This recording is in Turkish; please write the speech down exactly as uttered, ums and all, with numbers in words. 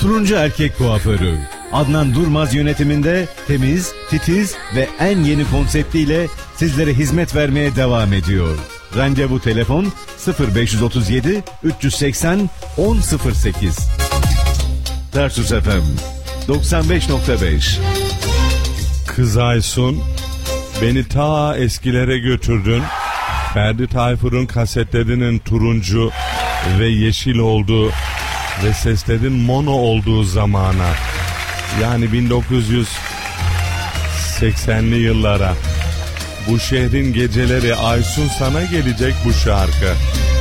Turuncu Erkek Kuaförü Adnan Durmaz yönetiminde temiz, titiz ve en yeni konseptiyle sizlere hizmet vermeye devam ediyor. Randevu telefon sıfır beş otuz yedi üç seksen on sıfır sekiz. Tarsus F M doksan beş nokta beş. Kız Aysun, beni ta eskilere götürdün. Ferdi Tayfur'un kasetlerinin turuncu ve yeşil olduğu ve seslerin mono olduğu zamana, yani bin dokuz yüz seksenli yıllara. Bu şehrin geceleri, Aysun sana gelecek bu şarkı.